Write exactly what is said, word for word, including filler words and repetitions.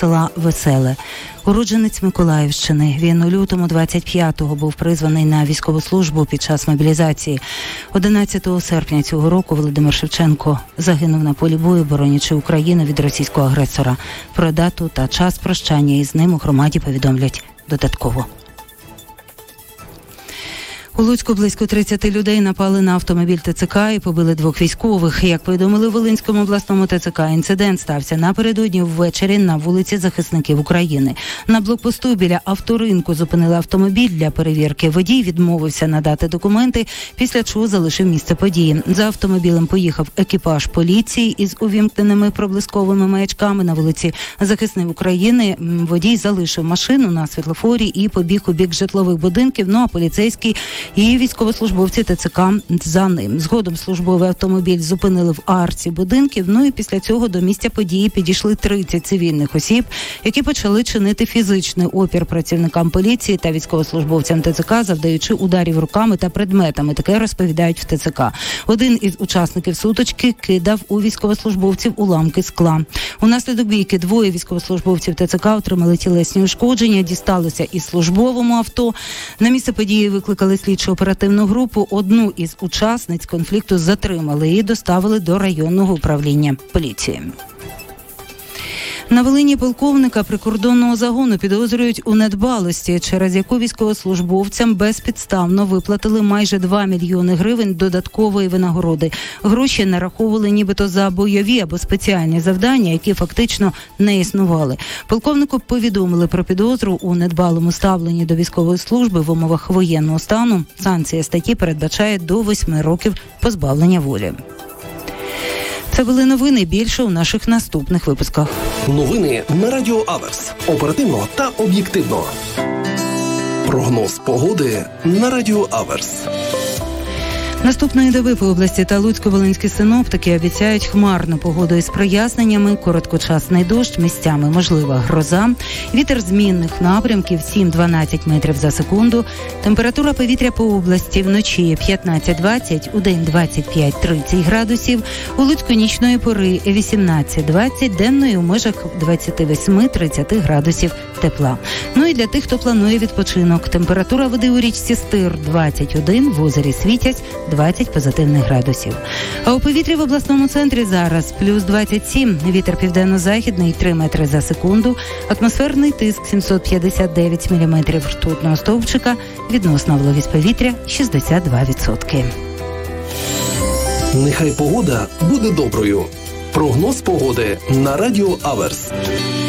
села Веселе. Уродженець Миколаївщини. Він у лютому двадцять п'ятого був призваний на військову службу під час мобілізації. одинадцятого серпня цього року Володимир Шевченко загинув на полі бою, боронячи Україну від російського агресора. Про дату та час прощання із ним у громаді повідомлять додатково. У Луцьку близько тридцять людей напали на автомобіль ТЦК і побили двох військових. Як повідомили в Волинському обласному ТЦК, інцидент стався напередодні ввечері на вулиці Захисників України. На блокпосту біля авторинку зупинили автомобіль для перевірки. Водій відмовився надати документи, після чого залишив місце події. За автомобілем поїхав екіпаж поліції із увімкненими проблисковими маячками на вулиці Захисників України. Водій залишив машину на світлофорі і побіг у бік житлових будинків, ну а поліцейський і військовослужбовці ТЦК за ним. Згодом службовий автомобіль зупинили в арці будинків, ну і після цього до місця події підійшли тридцять цивільних осіб, які почали чинити фізичний опір працівникам поліції та військовослужбовцям ТЦК, завдаючи ударів руками та предметами. Таке розповідають в ТЦК. Один із учасників сутички кидав у військовослужбовців уламки скла. Унаслідок бійки двоє військовослужбовців ТЦК отримали тілесні ушкодження, дісталося із службовому авто. На місце події викликали слідчо-оперативну групу. Одну із учасниць конфлікту затримали і доставили до районного управління поліції. На Волині полковника прикордонного загону підозрюють у недбалості, через яку військовослужбовцям безпідставно виплатили майже два мільйони гривень додаткової винагороди. Гроші нараховували нібито за бойові або спеціальні завдання, які фактично не існували. Полковнику повідомили про підозру у недбалому ставленні до військової служби в умовах воєнного стану. Санкція статті передбачає до восьми років позбавлення волі. Це були новини. Більше у наших наступних випусках. Новини на Радіо Аверс. Оперативно та об'єктивно. Прогноз погоди на Радіо Аверс. Наступної доби по області та Луцько-Волинські синоптики обіцяють хмарну погоду із проясненнями, короткочасний дощ, місцями можлива гроза, вітер змінних напрямків сім-дванадцять метрів за секунду, температура повітря по області вночі п'ятнадцять-двадцять, удень двадцять п'ять-тридцять градусів, у Луцьку нічної пори вісімнадцять-двадцять, денної у межах двадцять вісім-тридцять градусів тепла. Ну і для тих, хто планує відпочинок, температура води у річці Стир двадцять один, в озері Світязь двадцять позитивних градусів. А у повітрі в обласному центрі зараз плюс двадцять сім, вітер південно-західний три метри за секунду, атмосферний тиск сімсот п'ятдесят дев'ять міліметрів ртутного стовпчика, відносна вологість повітря шістдесят два відсотки. Нехай погода буде доброю. Прогноз погоди на Радіо Аверс.